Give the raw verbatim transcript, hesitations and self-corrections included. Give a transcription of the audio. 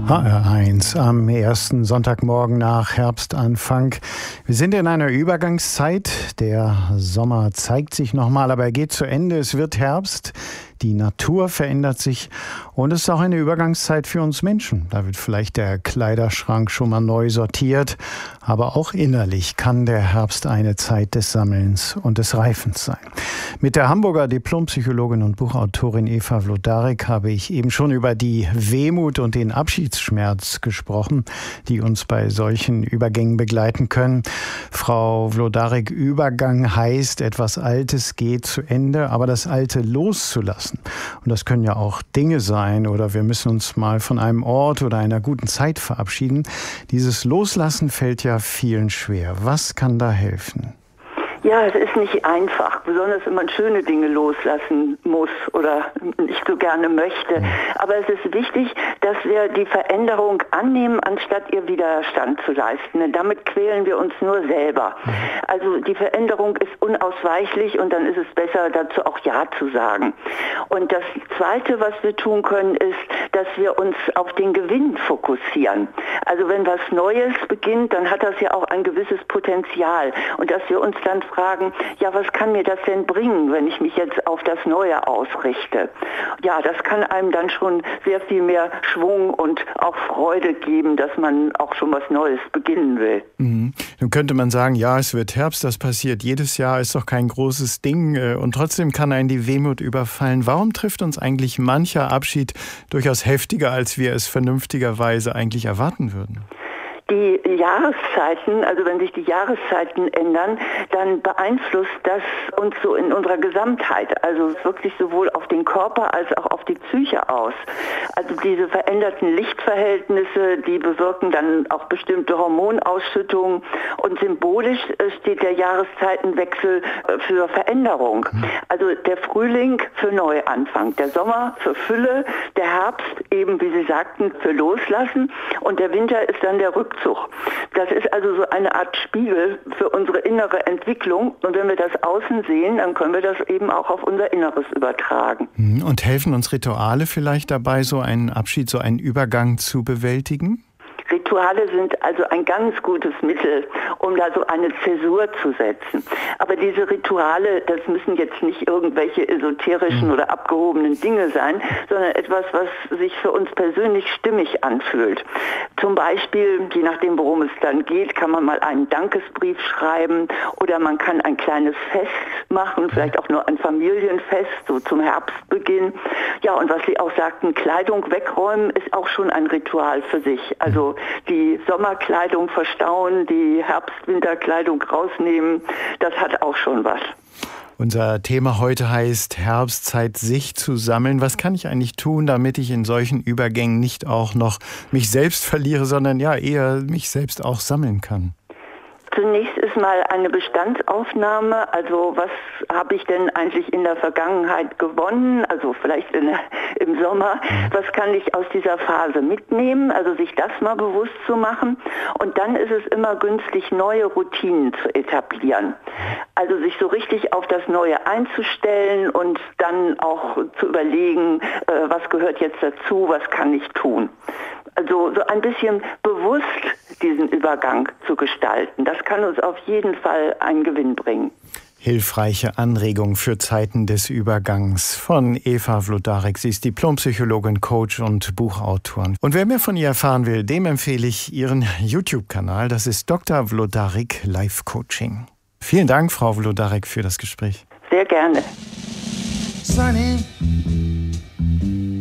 H R eins am ersten Sonntagmorgen nach Herbstanfang. Wir sind in einer Übergangszeit. Der Sommer zeigt sich nochmal, aber er geht zu Ende. Es wird Herbst. Die Natur verändert sich und es ist auch eine Übergangszeit für uns Menschen. Da wird vielleicht der Kleiderschrank schon mal neu sortiert, aber auch innerlich kann der Herbst eine Zeit des Sammelns und des Reifens sein. Mit der Hamburger Diplompsychologin und Buchautorin Eva Wlodarek habe ich eben schon über die Wehmut und den Abschiedsschmerz gesprochen, die uns bei solchen Übergängen begleiten können. Frau Wlodarek, Übergang heißt, etwas Altes geht zu Ende, aber das Alte loszulassen. Und das können ja auch Dinge sein oder wir müssen uns mal von einem Ort oder einer guten Zeit verabschieden. Dieses Loslassen fällt ja vielen schwer. Was kann da helfen? Ja, es ist nicht einfach, besonders wenn man schöne Dinge loslassen muss oder nicht so gerne möchte. Aber es ist wichtig, dass wir die Veränderung annehmen, anstatt ihr Widerstand zu leisten. Denn damit quälen wir uns nur selber. Also die Veränderung ist unausweichlich und dann ist es besser, dazu auch Ja zu sagen. Und das Zweite, was wir tun können, ist, dass wir uns auf den Gewinn fokussieren. Also wenn was Neues beginnt, dann hat das ja auch ein gewisses Potenzial. Und dass wir uns dann fragen, ja, was kann mir das denn bringen, wenn ich mich jetzt auf das Neue ausrichte? Ja, das kann einem dann schon sehr viel mehr Schwung und auch Freude geben, dass man auch schon was Neues beginnen will. Mhm. Dann könnte man sagen, ja, es wird Herbst, das passiert jedes Jahr, ist doch kein großes Ding und trotzdem kann einen die Wehmut überfallen. Warum trifft uns eigentlich mancher Abschied durchaus heftiger, als wir es vernünftigerweise eigentlich erwarten würden? Die Jahreszeiten, also wenn sich die Jahreszeiten ändern, dann beeinflusst das uns so in unserer Gesamtheit, also wirklich sowohl auf den Körper als auch auf die Psyche aus. Also diese veränderten Lichtverhältnisse, die bewirken dann auch bestimmte Hormonausschüttungen und symbolisch steht der Jahreszeitenwechsel für Veränderung. Also der Frühling für Neuanfang, der Sommer für Fülle, der Herbst eben, wie Sie sagten, für Loslassen und der Winter ist dann der Rückzug. Das ist also so eine Art Spiegel für unsere innere Entwicklung. Und wenn wir das außen sehen, dann können wir das eben auch auf unser Inneres übertragen. Und helfen uns Rituale vielleicht dabei, so einen Abschied, so einen Übergang zu bewältigen? Rituale sind also ein ganz gutes Mittel, um da so eine Zäsur zu setzen. Aber diese Rituale, das müssen jetzt nicht irgendwelche esoterischen oder abgehobenen Dinge sein, sondern etwas, was sich für uns persönlich stimmig anfühlt. Zum Beispiel, je nachdem, worum es dann geht, kann man mal einen Dankesbrief schreiben oder man kann ein kleines Fest machen, vielleicht auch nur ein Familienfest, so zum Herbstbeginn. Ja, und was Sie auch sagten, Kleidung wegräumen ist auch schon ein Ritual für sich. Also die Sommerkleidung verstauen, die Herbst-Winterkleidung rausnehmen, das hat auch schon was. Unser Thema heute heißt Herbstzeit, sich zu sammeln. Was kann ich eigentlich tun, damit ich in solchen Übergängen nicht auch noch mich selbst verliere, sondern ja eher mich selbst auch sammeln kann? Zunächst ist mal eine Bestandsaufnahme, also was habe ich denn eigentlich in der Vergangenheit gewonnen, also vielleicht in, im Sommer, was kann ich aus dieser Phase mitnehmen, also sich das mal bewusst zu machen und dann ist es immer günstig, neue Routinen zu etablieren, also sich so richtig auf das Neue einzustellen und dann auch zu überlegen, äh, was gehört jetzt dazu, was kann ich tun. Also so ein bisschen bewusst diesen Übergang zu gestalten. Das kann uns auf jeden Fall einen Gewinn bringen. Hilfreiche Anregung für Zeiten des Übergangs von Eva Wlodarek. Sie ist Diplompsychologin, Coach und Buchautorin. Und wer mehr von ihr erfahren will, dem empfehle ich ihren YouTube-Kanal. Das ist Doktor Wlodarek Life Coaching. Vielen Dank, Frau Wlodarek, für das Gespräch. Sehr gerne. Sunny.